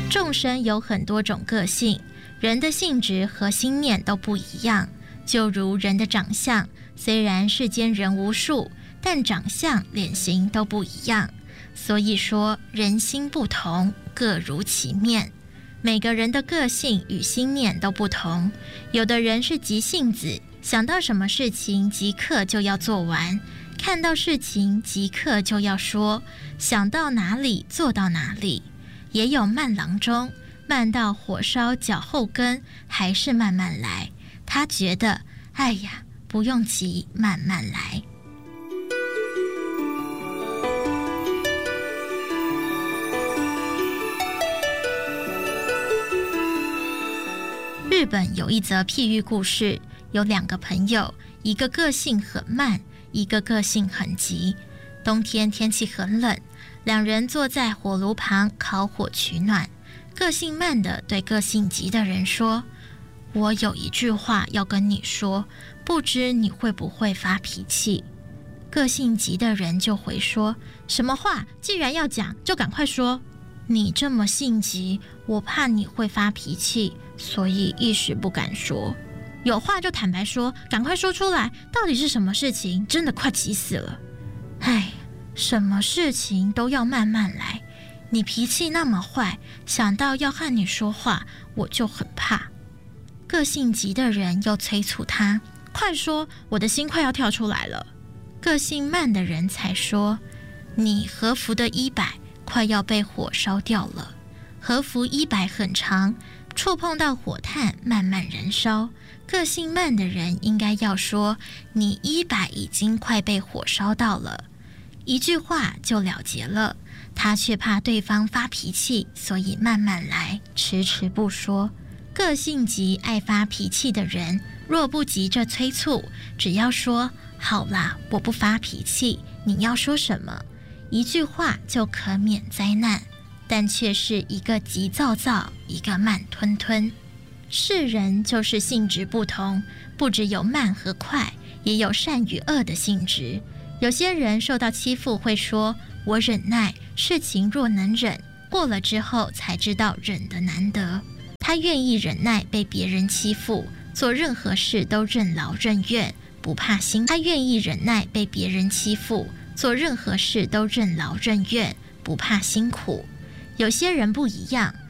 众生有很多种个性，人的性质和心念都不一样。就如人的长相，虽然世间人无数，但长相、脸型都不一样。所以说，人心不同，各如其面。每个人的个性与心念都不同，有的人是急性子，想到什么事情即刻就要做完，看到事情即刻就要说，想到哪里做到哪里。也有慢郎中，慢到火烧脚后跟，还是慢慢来。他觉得，哎呀，不用急，慢慢来。日本有一则譬喻故事，有2个朋友，一个个性很慢，一个个性很急。冬天天气很冷，2人坐在火炉旁烤火取暖。个性慢的对个性急的人说：“我有一句话要跟你说，不知你会不会发脾气？”个性急的人就回说：“什么话？既然要讲，就赶快说。你这么性急，我怕你会发脾气，所以一时不敢说。有话就坦白说，赶快说出来，到底是什么事情？真的快急死了。唉，什么事情都要慢慢来。你脾气那么坏，想到要和你说话，我就很怕。”个性急的人又催促他：“快说，我的心快要跳出来了。”个性慢的人才说：“你和服的衣摆快要被火烧掉了。和服衣摆很长，触碰到火炭慢慢燃烧。个性慢的人应该要说：你衣摆已经快被火烧到了。”一句话就了结了。他却怕对方发脾气，所以慢慢来，迟迟不说。个性急、爱发脾气的人，若不急着催促，只要说：“好啦，我不发脾气，你要说什么？”一句话就可免灾难。但却是一个急躁躁，一个慢吞吞。世人就是性质不同，不只有慢和快，也有善与恶的性质。有些人受到欺负会说：“我忍耐，事情若能忍，过了之后才知道忍的难得。”他愿意忍耐被别人欺负，做任何事都任劳任怨，不怕辛苦。他愿意忍耐被别人欺负，做任何事都任劳任怨，不怕辛苦。有些人不一样，